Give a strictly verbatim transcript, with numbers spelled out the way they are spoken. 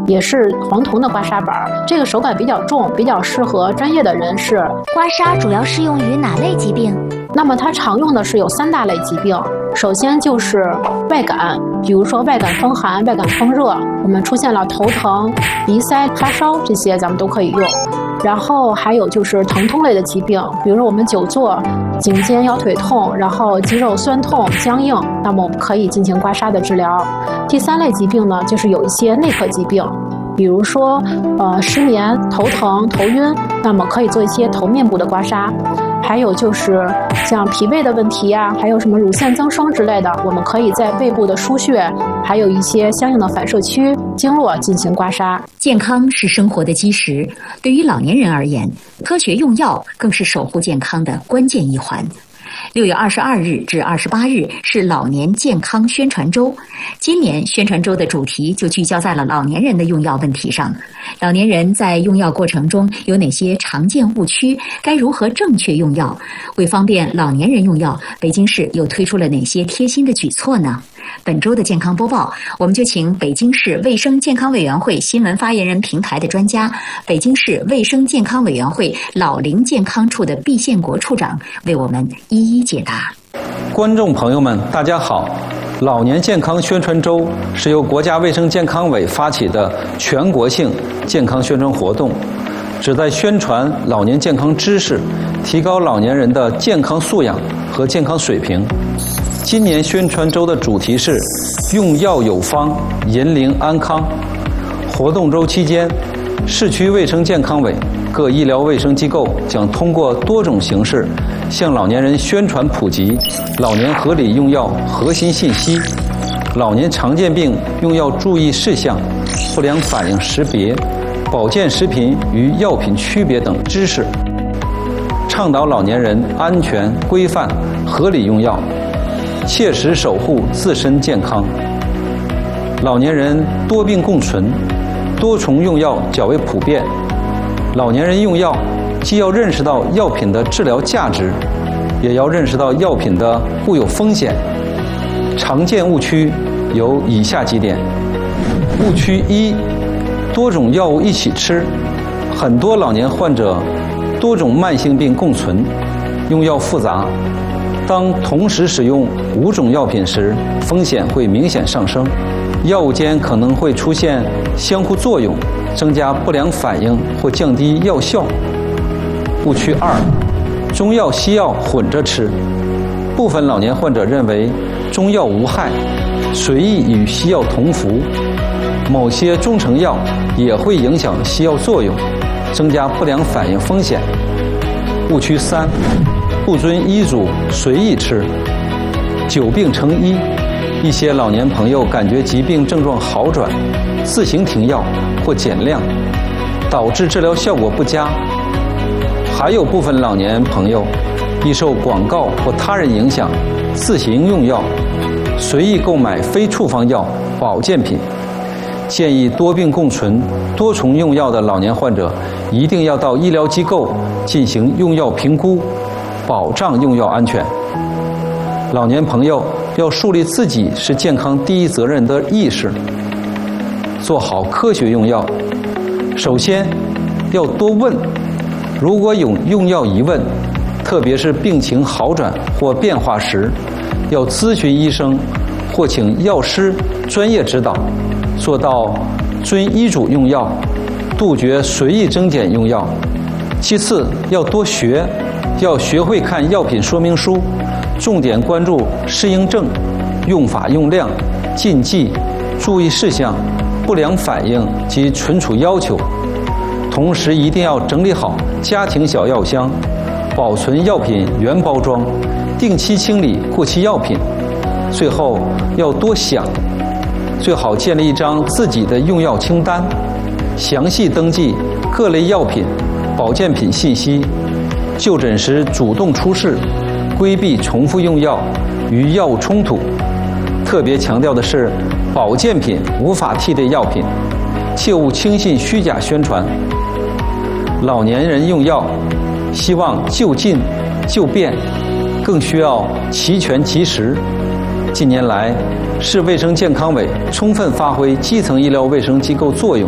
也是黄铜的刮痧板，这个手感比较重，比较适合专业的人士。 刮痧主要适用于哪类疾病？ 那么它常用的是有三大类疾病，首先就是外感，比如说外感风寒、外感风热，我们出现了头疼、鼻塞、发烧，这些咱们都可以用。然后还有就是疼痛类的疾病，比如说我们久坐、颈肩腰腿痛，然后肌肉酸痛、僵硬，那么我们可以进行刮痧的治疗。第三类疾病呢，就是有一些内科疾病，比如说呃失眠、头疼、头晕，那么可以做一些头面部的刮痧。还有就是像脾胃的问题啊，还有什么乳腺增生之类的，我们可以在胃部的腧穴，还有一些相应的反射区、经络进行刮痧。 健康是生活的基石，对于老年人而言，科学用药更是守护健康的关键一环。六月二十二日至二十八日是老年健康宣传周，今年宣传周的主题就聚焦在了老年人的用药问题上。老年人在用药过程中有哪些常见误区？该如何正确用药？为方便老年人用药，北京市又推出了哪些贴心的举措呢？本周的健康播报，我们就请北京市卫生健康委员会新闻发言人平台的专家，北京市卫生健康委员会老龄健康处的毕宪国处长为我们一一解答。 观众朋友们，大家好！老年健康宣传周是由国家卫生健康委发起的全国性健康宣传活动，旨在宣传老年健康知识，提高老年人的健康素养和健康水平。今年宣传周的主题是用药有方，银龄安康。活动周期间，市区卫生健康委、各医疗卫生机构将通过多种形式向老年人宣传普及老年合理用药核心信息、老年常见病用药注意事项、不良反应识别、保健食品与药品区别等知识，倡导老年人安全、规范、合理用药，切实守护自身健康。老年人多病共存，多重用药较为普遍。老年人用药既要认识到药品的治疗价值，也要认识到药品的固有风险。常见误区有以下几点。误区一：多种药物一起吃。很多老年患者多种慢性病共存，用药复杂。当同时使用五种药品时，风险会明显上升，药物间可能会出现相互作用，增加不良反应或降低药效。误区二：中药西药混着吃。部分老年患者认为中药无害，随意与西药同服，某些中成药也会影响西药作用，增加不良反应风险。误区三：不遵医嘱随意吃。久病成医，一些老年朋友感觉疾病症状好转，自行停药或减量，导致治疗效果不佳。还有部分老年朋友易受广告或他人影响，自行用药，随意购买非处方药、保健品。建议多病共存、多重用药的老年患者一定要到医疗机构进行用药评估，保障用药安全。老年朋友要树立自己是健康第一责任的意识，做好科学用药。首先要多问，如果有用药疑问，特别是病情好转或变化时，要咨询医生或请药师专业指导，做到遵医嘱用药，杜绝随意增减用药。其次要多学，要学会看药品说明书，重点关注适应症、用法用量、禁忌、注意事项、不良反应及存储要求。同时一定要整理好家庭小药箱，保存药品原包装，定期清理过期药品。最后要多想，最好建立一张自己的用药清单，详细登记各类药品、保健品信息，就诊时主动出示，规避重复用药与药物冲突。特别强调的是，保健品无法替代药品，切勿轻信虚假宣传。老年人用药，希望就近就变，更需要齐全及时。近年来，市卫生健康委充分发挥基层医疗卫生机构作用，